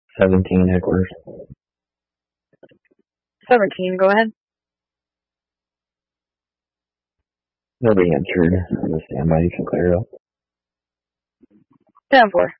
17 headquarters. 17, go ahead. Nobody answered. I'm just standby. You can clear it up. 10-4.